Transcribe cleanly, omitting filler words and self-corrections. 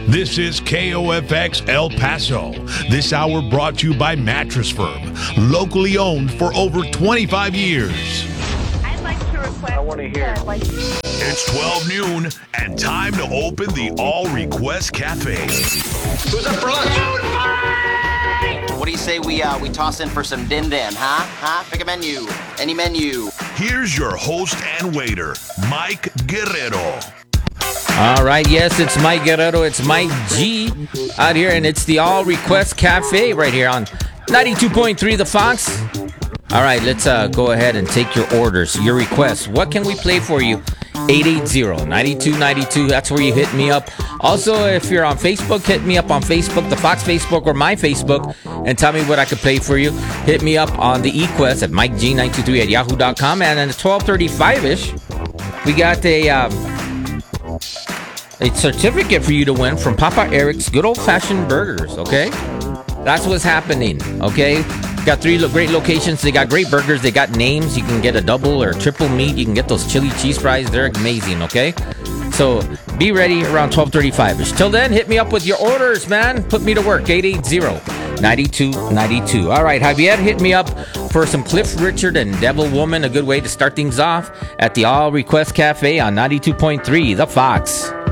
This is KOFX El Paso. This hour brought to you by Mattress Firm, locally owned for over 25 years. I'd like to request. I want to hear. It's 12 noon and time to open the All Request Cafe. Who's up for lunch? What do you say we toss in for some dim-dim, huh? Pick a menu. Any menu. Here's your host and waiter, Mike Guerrero. All right, yes, it's Mike Guerrero. It's Mike G out here, and it's the All Request Cafe right here on 92.3 The Fox. All right, let's go ahead and take your orders, your requests. What can we play for you? 880-9292. That's where you hit me up. Also, if you're on Facebook, hit me up on Facebook, the Fox Facebook or my Facebook, and tell me what I could play for you. Hit me up on the eQuest at MikeG923 at yahoo.com. And at 12:35-ish, we got a certificate for you to win from Papa Eric's Good Old Fashioned Burgers, okay? That's what's happening, okay? Got 3 great locations. They got great burgers. They got names. You can get a double or triple meat. You can get those chili cheese fries. They're amazing, okay? So be ready around 12:35-ish. Till then, hit me up with your orders, man. Put me to work, 880-9292. All right, Javier, hit me up for some Cliff Richard and Devil Woman, a good way to start things off at the All Request Cafe on 92.3 The Fox.